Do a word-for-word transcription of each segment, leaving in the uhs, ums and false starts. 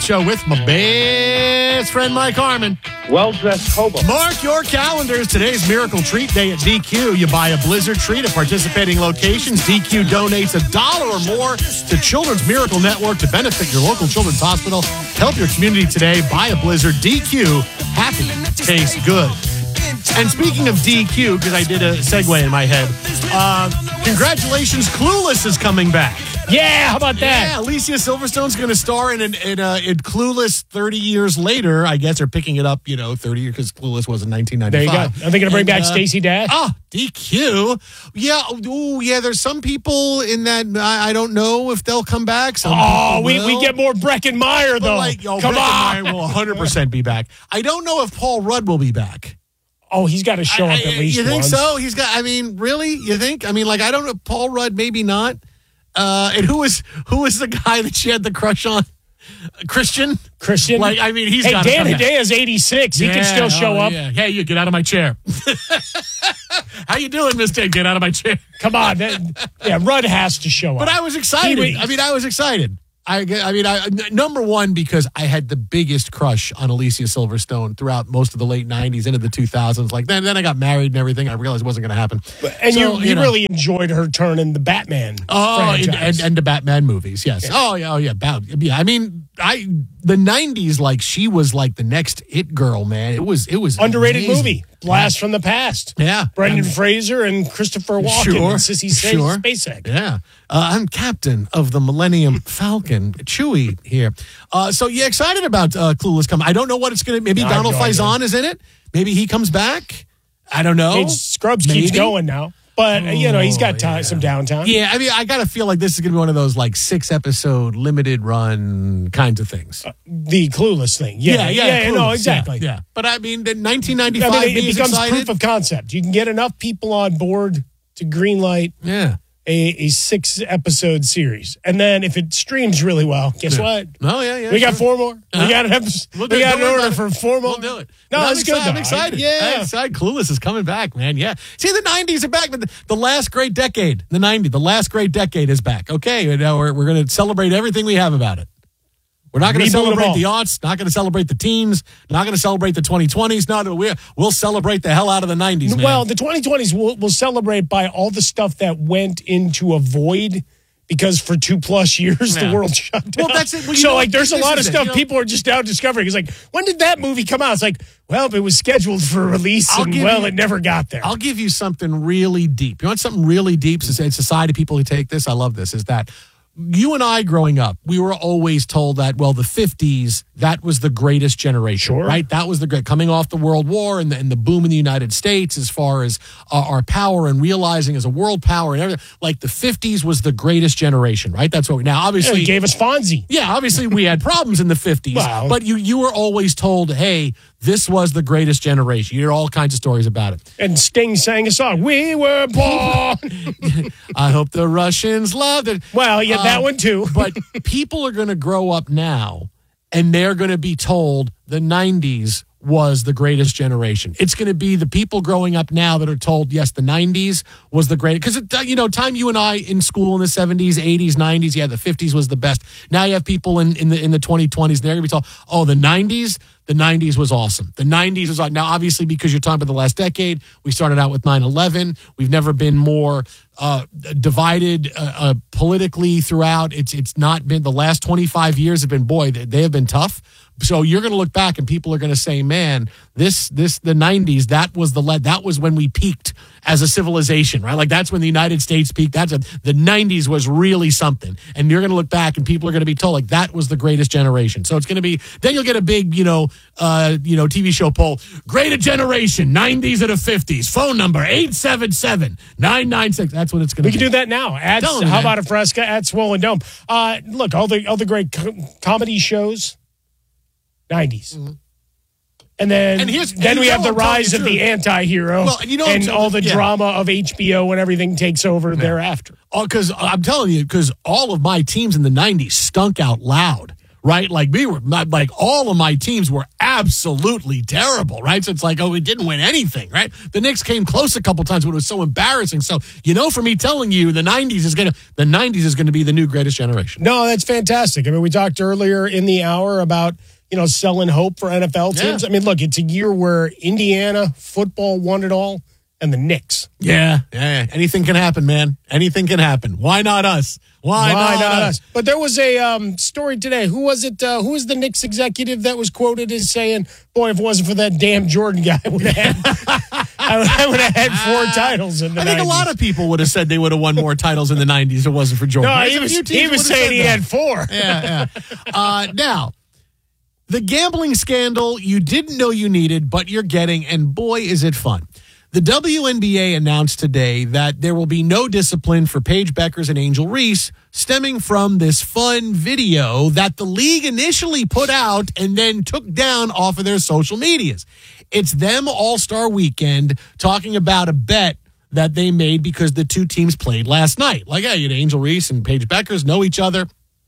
Show with my best friend Mike Harmon. Well-dressed hobo. Mark your calendars. Today's Miracle Treat Day at D Q. You buy a Blizzard treat at participating locations. D Q donates a dollar or more to Children's Miracle Network to benefit your local children's hospital. Help your community today. Buy a Blizzard. D Q. Happy tastes good. And speaking of D Q, because I did a segue in my head, uh, congratulations, Clueless is coming back. Yeah, how about that? Yeah, Alicia Silverstone's going to star in, in, in, uh, in Clueless thirty years later, I guess, or picking it up, you know, thirty years, because Clueless was in nineteen ninety-five. There you go. Are they going to bring and, back uh, Stacey Dash? Oh, D Q. Yeah, ooh, yeah, there's some people in that, I, I don't know if they'll come back. Some oh, we, will. we get more Breckin Meyer, though. Like, oh, Come Breckin on. Meyer will one hundred percent be back. I don't know if Paul Rudd will be back. Oh, he's got to show I, up at least You think once. so? He's got, I mean, really? You think? I mean, like, I don't know. Paul Rudd, maybe not. Uh, and who was who was the guy that she had the crush on? Christian? Christian? Like, I mean, he's hey, got Dan to Hidea's eighty-six. He yeah, can still show oh, up. Yeah. Hey, you get out of my chair. How you doing, Mister Get out of my chair. Come on. That, yeah, Rudd has to show up. But I was excited. He, I mean, I was excited. I, I mean, I, number one, because I had the biggest crush on Alicia Silverstone throughout most of the late nineties into the two thousands. Like, then, then I got married and everything. I realized it wasn't going to happen. And so, you, you, you know. really enjoyed her turn in the Batman Oh, and, franchise. and, and the Batman movies, yes. Yeah. Oh, yeah, oh, yeah. About, yeah. I mean, I the nineties, like, she was like the next it girl, man. It was, it was Underrated amazing. movie. Blast from the Past. Yeah. Brendan And- Fraser and Christopher Walken Sure, and Sissy sure. Spacek. Yeah. Uh, I'm captain of the Millennium Falcon, Chewie here. Uh, so, yeah, excited about uh, Clueless coming. I don't know what it's going to Maybe No, I have Donald no idea. Faison is in it. Maybe he comes back. I don't know. I mean, Scrubs Maybe. keeps going now. But, you know, he's got Oh, time, yeah. some downtime. Yeah, I mean, I got to feel like this is going to be one of those, like, six-episode, limited run kinds of things. Uh, The Clueless thing. Yeah, yeah, yeah, Clueless, no, yeah, exactly. Yeah, But, I mean, the I nineteen ninety-five, mean, it, me it is becomes excited. proof of concept. You can get enough people on board to greenlight Yeah. a, a six-episode series. And then if it streams really well, guess Yeah. what? Oh, yeah, yeah. We got sure. four more. Uh-huh. We got an episode. We'll do we it. got Don't an worry order about for it. four more. We'll do it. No, But I'm it's good. excited. I'm though. excited. Yeah. I'm excited. Clueless is coming back, man. Yeah. See, the nineties are back. But the, the last great decade, the nineties, the last great decade is back. Okay. You know, we're we're going to celebrate everything we have about it. We're not going to Reboot 'em celebrate all. the aughts, not going to celebrate the teens, not going to celebrate the twenty twenties. No, no, we're, we'll celebrate the hell out of the nineties, man. Well, the twenty twenties will will celebrate by all the stuff that went into a void because for two plus years Yeah. the world shut down. Well, that's it. Well, you so know like, what? there's a This lot of is it, stuff you know? people are just now discovering. It's like, when did that movie come out? It's like, well, it was scheduled for release, I'll and give well, you- it never got there. I'll give you something really deep. You want something really deep? It's society people who take this. I love this. Is that you and I growing up, we were always told that, well, the fifties, that was the greatest generation, Sure. right? That was the great, coming off the World War and the, and the boom in the United States as far as uh, our power and realizing as a world power and everything. Like the fifties was the greatest generation, right? That's what we, now Yeah, obviously. it gave us Fonzie. Yeah, obviously we had problems in the fifties, Wow. but you you were always told, hey, this was the greatest generation. You hear all kinds of stories about it. And Sting sang a song. We were born. I hope the Russians loved it. Well, yeah, that Um, one too. But people are going to grow up now and they're going to be told the nineties was the greatest generation. It's going to be the people growing up now that are told, yes, the nineties was the greatest. Because, you know, time you and I in school in the seventies, eighties, nineties, yeah, the fifties was the best. Now you have people in, in the in the twenty twenties, and they're going to be told, oh, the nineties, the nineties was awesome. The nineties was like, now obviously because you're talking about the last decade, we started out with nine eleven. We've never been more uh, divided uh, uh, politically throughout. It's it's not been, the last twenty-five years have been, boy, they, they have been tough. So you're going to look back and people are going to say, man, this, this, the nineties, that was the lead. That was when we peaked as a civilization, right? Like that's when the United States peaked. That's a, the nineties was really something. And you're going to look back and people are going to be told like that was the greatest generation. So it's going to be, then you'll get a big, you know, uh, you know, T V show poll, greatest generation, nineties and the fifties, phone number eight seven seven, nine nine six. That's what it's going to We be. can do that now. At, Tell 'em, how man. about a Fresca at Swollen Dome? Uh, look, all the all the great co- comedy shows, nineties. And then, And here's- then and we you have know the I'm telling rise you of the the truth. anti-hero Well, you know I'm and telling- all the yeah. drama of H B O when everything takes over thereafter. Because I'm telling you, because all of my teams in the nineties stunk out loud, right? Like we were, like all of my teams were absolutely terrible, right? So it's like, oh, we didn't win anything, right? The Knicks came close a couple times, but it was so embarrassing. So, you know, for me telling you the nineties is going to the nineties is going to be the new greatest generation. No, that's fantastic. I mean, we talked earlier in the hour about, you know, selling hope for N F L teams. Yeah. I mean, look, it's a year where Indiana football won it all and the Knicks. Yeah, yeah. Anything can happen, man. Anything can happen. Why not us? Why, Why not, not us? us? But there was a um, story today. Who was it? Uh, who was the Knicks executive that was quoted as saying, "Boy, if it wasn't for that damn Jordan guy, I would have had, I would have had four titles in the I think nineties. a lot of people would have said they would have won more titles in the nineties if it wasn't for Jordan. No, There's he a was, few teams he that was would have saying said he that. had four. Yeah, yeah. Uh, now, the gambling scandal you didn't know you needed, but you're getting, and boy, is it fun. The W N B A announced today that there will be no discipline for Paige Beckers and Angel Reese stemming from this fun video that the league initially put out and then took down off of their social medias. It's them All-Star Weekend talking about a bet that they made because the two teams played last night. Like, yeah, you had Angel Reese and Paige Beckers know each other.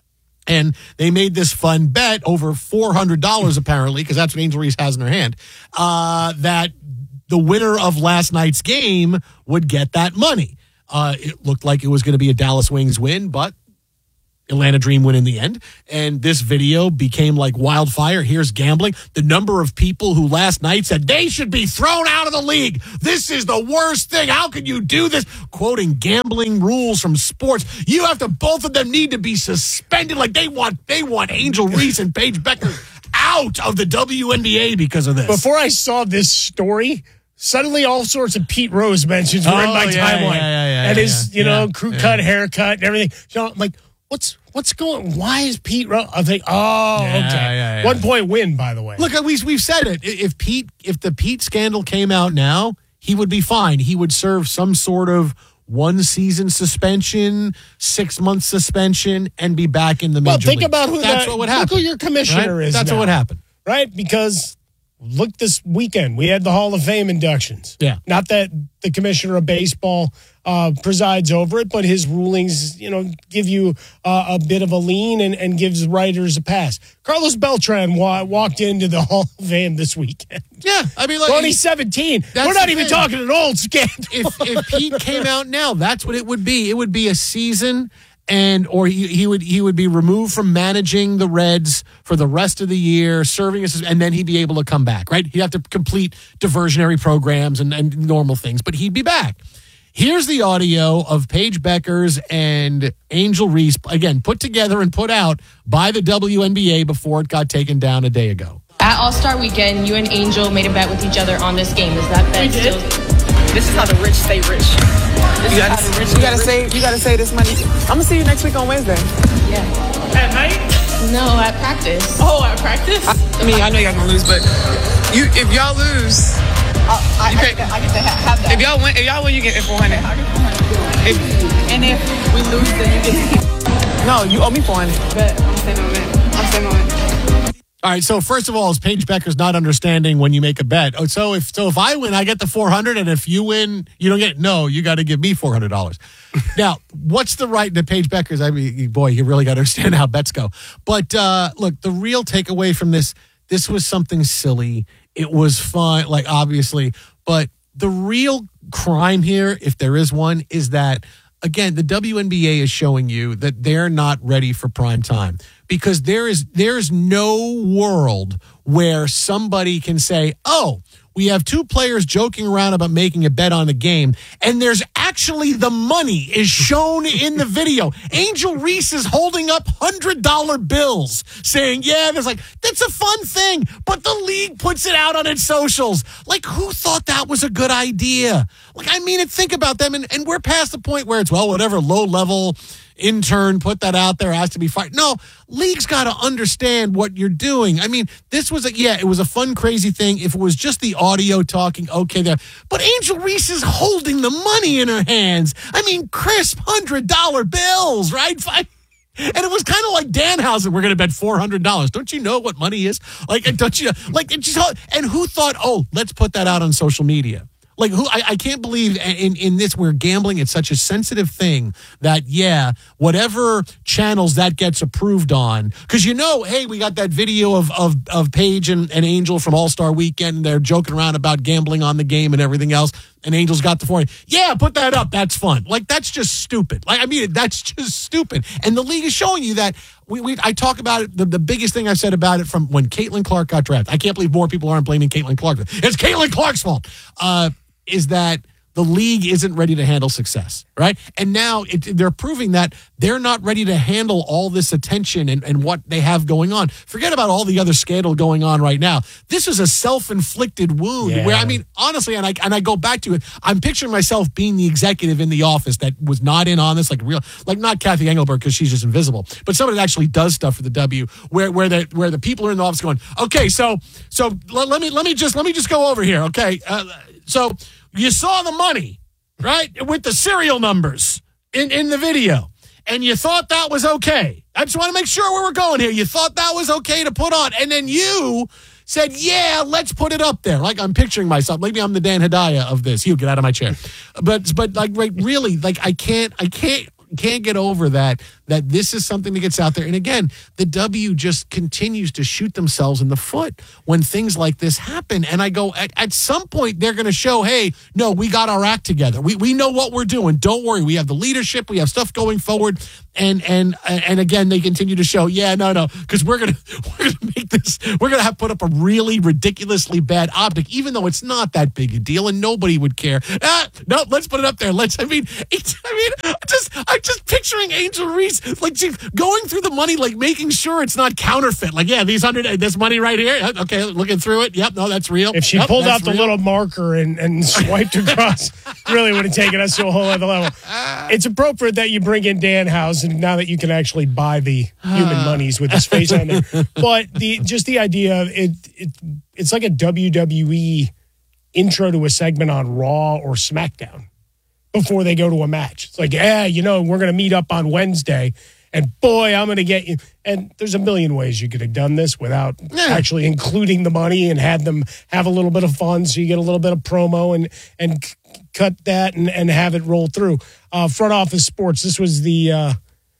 And they made this fun bet over four hundred dollars apparently, because that's what Angel Reese has in her hand, uh, that the winner of last night's game would get that money. Uh, it looked like it was going to be a Dallas Wings win, but Atlanta Dream win in the end. And this video became like wildfire. Here's gambling. The number of people who last night said they should be thrown out of the league. This is the worst thing. How can you do this? Quoting gambling rules from sports. You have to, both of them need to be suspended. Like they want, they want Angel Reese and Paige Becker out of the W N B A because of this. Before I saw this story, suddenly all sorts of Pete Rose mentions were Oh, in my yeah, timeline. yeah, yeah, yeah, and his, yeah, you know, yeah, crew yeah. cut, haircut, and everything. So I'm like, what's what's going why is Pete Rose? I think, oh, Yeah, okay. yeah, yeah. One point win, by the way. Look, we, we've said it. If Pete, if the Pete scandal came out now, he would be fine. He would serve some sort of one season suspension, six month suspension, and be back in the major well, think leagues. about who That's that, what would look happen. who your commissioner right? is That's now, what would happen. right? Because look, this weekend we had the Hall of Fame inductions. Yeah. Not that the commissioner of baseball uh, presides over it, but his rulings, you know, give you uh, a bit of a lean and, and gives writers a pass. Carlos Beltran wa- walked into the Hall of Fame this weekend. Yeah, I mean, like, twenty seventeen. That's We're not the even thing. talking an old scandal. if if Pete came out now, that's what it would be. It would be a season, and or he, he would he would be removed from managing the Reds for the rest of the year, serving as, and then he'd be able to come back. Right? He'd have to complete diversionary programs and, and normal things, but he'd be back. Here's the audio of Paige Beckers and Angel Reese, again, put together and put out by the W N B A before it got taken down a day ago. At All-Star Weekend, you and Angel made a bet with each other on this game. Is that bet still? This is how the rich stay rich. This You is how gotta, the rich you gotta stay save. You gotta save this money. I'm gonna see you next week on Wednesday. Yeah. At night? No, at practice. Oh, at practice? I, I mean, I know y'all gonna lose, but you, if y'all lose, I, I, You I, can't- get, I get to ha- have that. if y'all win, if y'all win, you get four hundred. If, And if we lose, then you get to keep no, you owe me four hundred. bet. I'm saying no bet. I'm saying no bet. All right, so first of all, is Paige Becker's not understanding when you make a bet? Oh, so if so, if I win, I get the four hundred, and if you win, you don't get it. No, you got to give me four hundred dollars. Now, what's the right to Paige Becker's? I mean, boy, you really got to understand how bets go. But uh, look, the real takeaway from this: this was something silly. It was fun, like obviously, but the real crime here, if there is one, is that. Again, the W N B A is showing you that they're not ready for prime time because there is there's no world where somebody can say, "Oh, we have two players joking around about making a bet on the game, and there's actually the money is shown in the video." Angel Reese is holding up hundred dollar bills, saying, "Yeah, there's like that's a fun thing," but the league puts it out on its socials. Like, who thought that was a good idea? Like, I mean, think about them, and, and we're past the point where it's, well, whatever low level intern put that out there has to be fired. No, league's got to understand what you're doing. I mean, this was a, yeah, it was a fun, crazy thing. If it was just the audio talking, okay, there. But Angel Reese is holding the money in her hands. I mean, crisp hundred dollar bills, right? Five. And it was kind of like Danhausen. We're going to bet four hundred dollars. Don't you know what money is? Like, don't you, like, it just, and who thought, oh, let's put that out on social media? Like, who? I, I can't believe in, in this where gambling it's such a sensitive thing that, yeah, whatever channels that gets approved on. Because, you know, hey, we got that video of of, of Paige and, and Angel from All-Star Weekend. They're joking around about gambling on the game and everything else. And Angel's got the four. Yeah, put that up. That's fun. Like, that's just stupid. Like, I mean, that's just stupid. And the league is showing you that. We, we I talk about it. The, the biggest thing I've said about it from when Caitlin Clark got drafted. I can't believe more people aren't blaming Caitlin Clark. It's Caitlin Clark's fault. Uh, is that the league isn't ready to handle success, right? And now it, they're proving that they're not ready to handle all this attention and, and what they have going on. Forget about all the other scandal going on right now. This is a self-inflicted wound Yeah. where, I mean, honestly, and I and I go back to it, I'm picturing myself being the executive in the office that was not in on this, like real, like not Kathy Engelberg because she's just invisible, but somebody that actually does stuff for the W, where where the where the people are in the office going, okay, so so let, let me let me just let me just go over here, okay, uh, so. You saw the money, right, with the serial numbers in, in the video, and you thought that was okay. I just want to make sure where we're going here. You thought that was okay to put on, and then you said, yeah, let's put it up there. Like, I'm picturing myself. Maybe I'm the Dan Hedaya of this. You get out of my chair. But, but like, like really, like, I can't, I can't, can't get over that, that this is something that gets out there. And again, the W just continues to shoot themselves in the foot when things like this happen. And I go, at, at some point, they're going to show, hey, no, we got our act together. We we know what we're doing. Don't worry. We have the leadership. We have stuff going forward. And and and again, they continue to show, yeah, no, no, because we're gonna we're gonna make this. We're gonna have put up a really ridiculously bad optic, even though it's not that big a deal and nobody would care. Ah, no, let's put it up there. Let's. I mean, it's, I mean, just I'm just picturing Angel Reese like she, going through the money, like making sure it's not counterfeit. Like, yeah, these hundred, this money right here. Okay, looking through it. Yep, no, that's real. If she Yep, pulled that's out the real. little marker and, and swiped across, really would have taken us to a whole other level. It's appropriate that you bring in Dan House, and now that you can actually buy the human monies with his face on there. But the just the idea of it, it it's like a W W E intro to a segment on Raw or SmackDown before they go to a match. It's like, yeah, you know, we're going to meet up on Wednesday, and boy, I'm going to get you. And there's a million ways you could have done this without Yeah. actually including the money and had them have a little bit of fun, so you get a little bit of promo and and c- cut that and, and have it roll through. Uh, front office sports, this was the uh,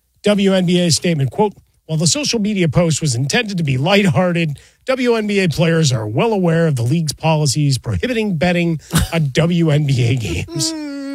W N B A statement, quote, while the social media post was intended to be lighthearted, W N B A players are well aware of the league's policies prohibiting betting on W N B A games.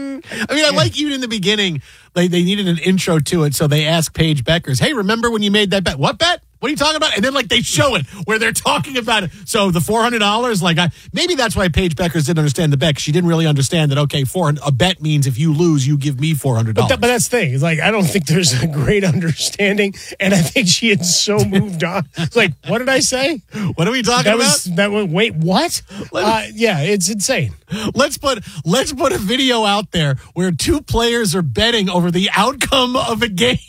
I mean, I like even in the beginning, they, they needed an intro to it, so they asked Paige Beckers, hey, remember when you made that bet? What bet? What are you talking about? And then, like, they show it where they're talking about it. So the four hundred dollars, like, I, maybe that's why Paige Beckers didn't understand the bet, 'cause she didn't really understand that, okay, four, a bet means if you lose, you give me four hundred dollars. But, that, but that's the thing. It's like, I don't think there's a great understanding, and I think she had so moved on. It's like, what did I say? What are we talking That about? was, that was, wait, what? Uh, yeah, it's insane. Let's put let's put a video out there where two players are betting over the outcome of a game.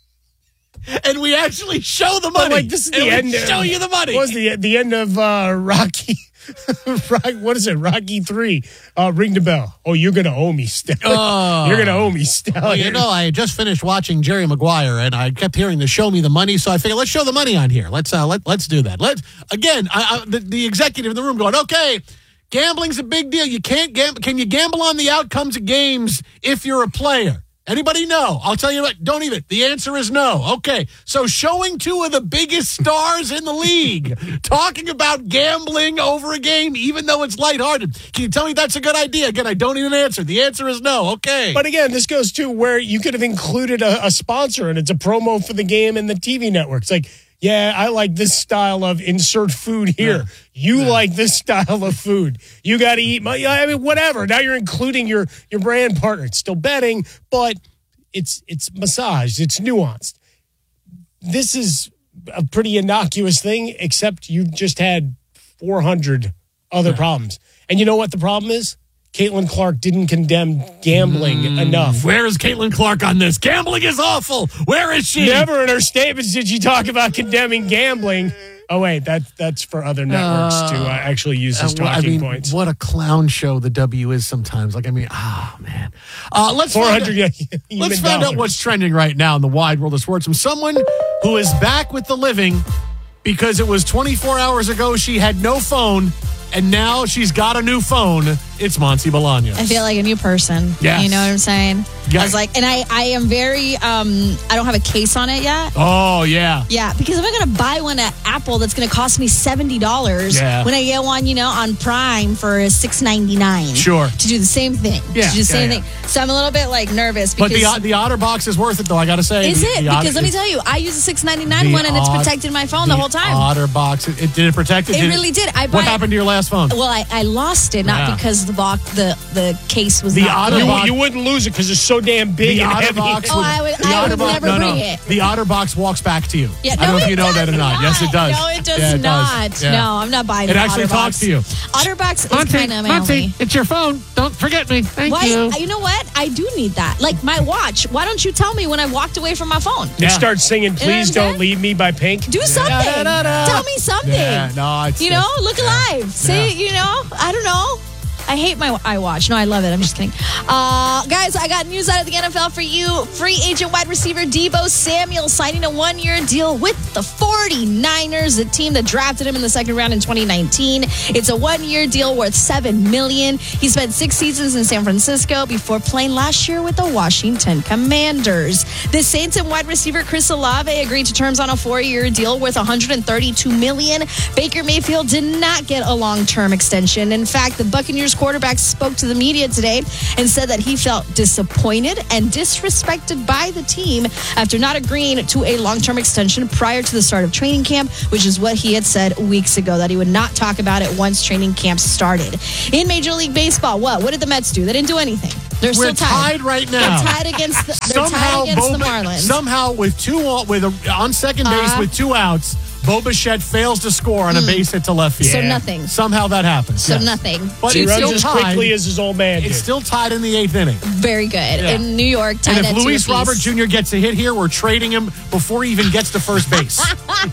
And we actually show the money. But like, this is and the we end. show you the money. What was the the end of uh, Rocky? Rock- what is it? Rocky three. Uh, ring the bell. Oh, you're gonna owe me, Stallion. Oh. You're gonna owe me, Stallion. Well, you know, I had just finished watching Jerry Maguire, and I kept hearing the "show me the money," so I figured let's show the money on here. Let's uh, let let's do that. Let's again. I, I, the, the executive in the room going, okay, gambling's a big deal. You can't gamble. Can you gamble on the outcomes of games if you're a player? Anybody know? I'll tell you what, don't even. The answer is no. Okay, so showing two of the biggest stars in the league talking about gambling over a game, even though it's lighthearted. Can you tell me that's a good idea? Again, I don't even answer. The answer is no. Okay. But again, this goes to where you could have included a, a sponsor, and it's a promo for the game and the T V network. It's like, yeah, I like this style of insert food here. Yeah. You Yeah. like this style of food. You got to eat. My, I mean, whatever. Now you're including your your brand partner. It's still betting, but it's it's massaged. It's nuanced. This is a pretty innocuous thing, except you just had four hundred other Yeah. problems. And you know what the problem is? Caitlin Clark didn't condemn gambling enough. Where is Caitlin Clark on this? Gambling is awful. Where is she? Never in her statements did she talk about condemning gambling. Oh, wait, that, that's for other networks to uh, actually use as Uh, well, talking I mean, points. what a clown show the W is sometimes. Like, I mean, oh, man. Uh, let's four find hundred out, human let's find out dollars. what's trending right now in the wide world of sports from someone who is back with the living because it was twenty-four hours ago she had no phone, and now she's got a new phone. it's Monty Bolaños. I feel like a new person. Yes. You know what I'm saying? Yes. I was like, and I, I am very, um, I don't have a case on it yet. Oh, yeah. Yeah, because if I'm going to buy one at Apple that's going to cost me seventy dollars Yeah. when I get one, you know, on Prime for six ninety-nine. Sure. To do the same thing. Yeah, To do the same yeah, yeah. thing. So I'm a little bit like nervous But because. the the OtterBox is worth it, though, I got to say. Is The- it? the Because Otter- let me tell you, I use a six ninety-nine the one and it's Ot- protected my phone the, whole time. OtterBox, it, it did it protect it? It Did really did. I buy What happened to your last phone? Well, I, I lost it, not Yeah. because the box, the, the case was The not Otterbox- good. You, you wouldn't lose it because it's so damn big The and heavy. OtterBox Oh, I would- the I would OtterBox- never no, no. bring it. The OtterBox walks back to you. Yeah, I don't no, know if it you know that or does not. Yes, it does. No, it does Yeah, not. does. Yeah. No, I'm not buying It an actually OtterBox. talks to you. OtterBox is kind of my only. it's your phone. Don't forget me. Thank Why? You know what? I do need that. Like my watch. Why don't you tell me when I walked away from my phone? You Yeah. start singing "Please You know what I'm Don't saying? Leave Me" by Pink. Do something. Da-da-da-da. Tell me something. Yeah, no, it's, You know, look alive. Say, you know, I don't know. I hate my iWatch. No, I love it. I'm just kidding. Uh, guys, I got news out of the N F L for you. Free agent wide receiver Deebo Samuel signing a one-year deal with the forty-niners, the team that drafted him in the second round in twenty nineteen. It's a one-year deal worth seven million dollars. He spent six seasons in San Francisco before playing last year with the Washington Commanders. The Saints and wide receiver Chris Olave agreed to terms on a four-year deal worth one hundred thirty-two million dollars. Baker Mayfield did not get a long-term extension. In fact, the Buccaneers quarterback spoke to the media today and said that he felt disappointed and disrespected by the team after not agreeing to a long-term extension prior to the start of training camp, which is what he had said weeks ago, that he would not talk about it once training camp started. In Major League Baseball, what? What did the Mets do? They didn't do anything. They're We're still tied. tied right now. They're tied against the, they're somehow, tied against Bo, the Marlins. somehow with two on- with a, on second base Uh-huh. with two outs, Bo Bichette fails to score on a base hit to left field. So nothing. Somehow that happens. So yes. nothing. But He it's runs still as tied. quickly as his old man did. It's still tied in the eighth inning. Very good. Yeah. In New York, tied And at if two Luis apiece. Robert Junior gets a hit here, we're trading him before he even gets to first base.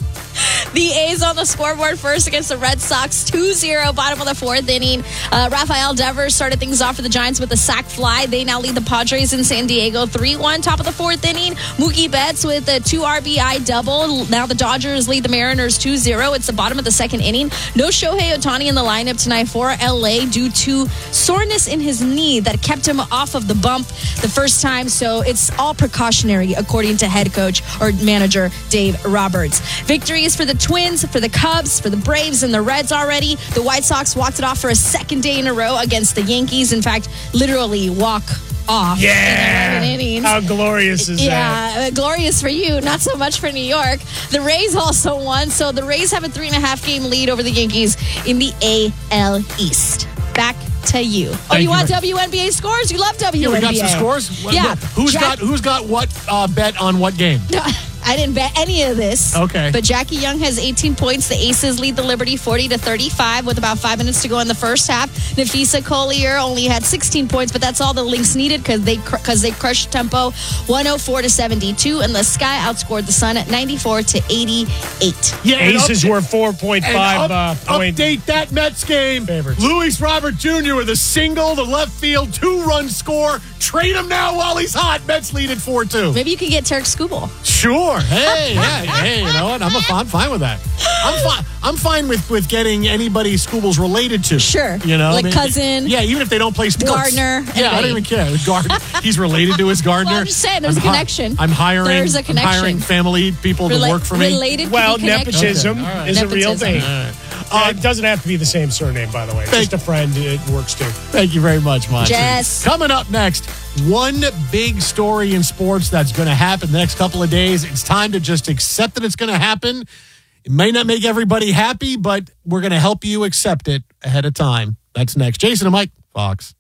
The A's on the scoreboard first against the Red Sox, two zero, bottom of the fourth inning. Uh, Rafael Devers started things off for the Giants with a sac fly. They now lead the Padres in San Diego three one, top of the fourth inning. Mookie Betts with a two R B I double. Now the Dodgers lead the Mariners two zero. It's the bottom of the second inning. No Shohei Ohtani in the lineup tonight for L A due to soreness in his knee that kept him off of the bump the first time. So it's all precautionary, according to head coach or manager Dave Roberts. Victories for the Twins, for the Cubs, for the Braves, and the Reds already. The White Sox walked it off for a second day in a row against the Yankees. In fact, literally walk off Yeah. in eleven innings. How glorious is that? Yeah, uh, glorious for you, not so much for New York. The Rays also won, so the Rays have a three and a half game lead over the Yankees in the A L East. Back to you. Oh, Thank you you want very- W N B A scores? You love W N B A. Yeah, we got some scores. What- Yeah. what- who's Jack- got who's got what uh, bet on what game? I didn't bet any of this. Okay. But Jackie Young has eighteen points. The Aces lead the Liberty forty to thirty-five with about five minutes to go in the first half. Nafisa Collier only had sixteen points, but that's all the Lynx needed because they because they crushed tempo one oh four to seventy-two, and the Sky outscored the Sun at ninety-four to eighty-eight. Yeah, and Aces up- were four point and five up- uh, point. update that Mets game. favorites. Luis Robert Junior with a single, the left field two-run score. Trade him now while he's hot. Mets lead at four two. Maybe you could get Tarek Skubal. Sure. Hey, yeah, hey, you know what? I'm, a, I'm fine with that. I'm fine. I'm fine with, with getting anybody Scooble's related to. Sure. You know, Like cousin. Yeah, even if they don't play sports. Gardner, Yeah, I don't anybody. even care. Gardner. He's related to his Gardner. Well, I'm just saying, there's I'm a connection. I'm hiring. There's a I'm connection. hiring family people Rela- to work for me. Related could Well, be connected. nepotism Okay, all right. is a real Nepotism. thing. All right. Uh, it doesn't have to be the same surname, by the way. Thank- Just a friend. It works too. Thank you very much, Monty. Jess. Coming up next, one big story in sports that's going to happen the next couple of days. It's time to just accept that it's going to happen. It may not make everybody happy, but we're going to help you accept it ahead of time. That's next. Jason and Mike, Fox.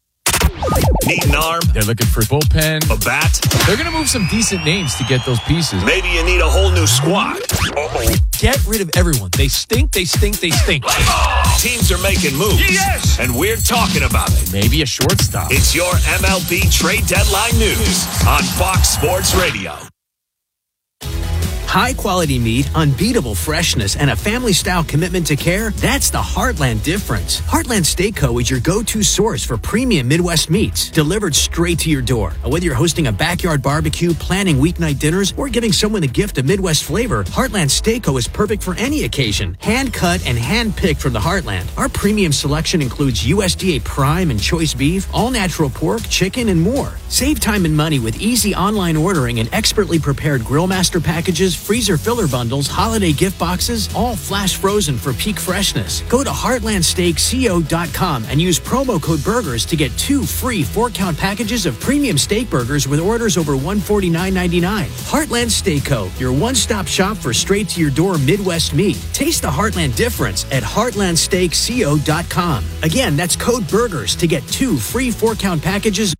Need an arm, They're looking for bullpen. a bat. They're going to move some decent names to get those pieces. Maybe you need a whole new squad. Uh-oh. Get rid of everyone. They stink, they stink, they stink. Teams are making moves. Yes! And we're talking about it. Maybe a shortstop. It's your M L B trade deadline news on Fox Sports Radio. High-quality meat, unbeatable freshness, and a family-style commitment to care, that's the Heartland difference. Heartland Steak Co. is your go-to source for premium Midwest meats, delivered straight to your door. Whether you're hosting a backyard barbecue, planning weeknight dinners, or giving someone the gift of Midwest flavor, Heartland Steak Co. is perfect for any occasion. Hand-cut and hand-picked from the Heartland. Our premium selection includes U S D A Prime and Choice Beef, all-natural pork, chicken, and more. Save time and money with easy online ordering and expertly prepared Grill Master packages, freezer filler bundles, holiday gift boxes, all flash frozen for peak freshness. Go to heartland steak co dot com and use promo code BURGERS to get two free four-count packages of premium steak burgers with orders over one hundred forty-nine ninety-nine. Heartland Steak Co., your one-stop shop for straight-to-your-door Midwest meat. Taste the Heartland difference at heartland steak co dot com. Again, that's code BURGERS to get two free four-count packages.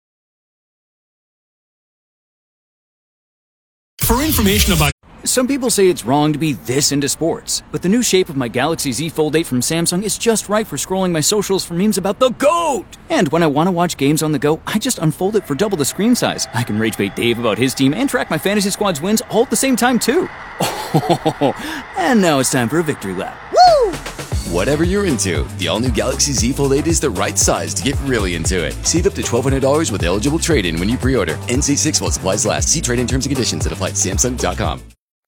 For information about... Some people say it's wrong to be this into sports, but the new shape of my Galaxy Z Fold eight from Samsung is just right for scrolling my socials for memes about the GOAT! And when I want to watch games on the go, I just unfold it for double the screen size. I can rage bait Dave about his team and track my fantasy squad's wins all at the same time, too. Oh, and now it's time for a victory lap. Woo! Whatever you're into, the all-new Galaxy Z Fold eight is the right size to get really into it. Save up to twelve hundred dollars with eligible trade-in when you pre-order. N C six while supplies last. See trade-in terms and conditions that apply at samsung dot com.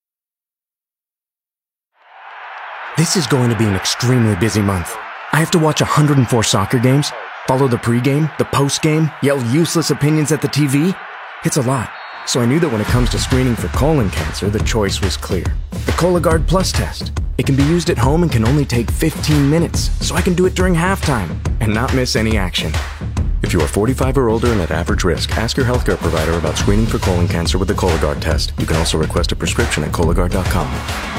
This is going to be an extremely busy month. I have to watch one hundred four soccer games, follow the pregame, the postgame, yell useless opinions at the T V. It's a lot. So I knew that when it comes to screening for colon cancer, the choice was clear. The Cologuard Plus test. It can be used at home and can only take fifteen minutes, so I can do it during halftime and not miss any action. If you are forty-five or older and at average risk, ask your healthcare provider about screening for colon cancer with the Cologuard test. You can also request a prescription at Cologuard dot com.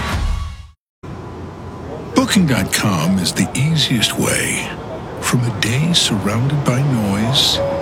Booking dot com is the easiest way. From a day surrounded by noise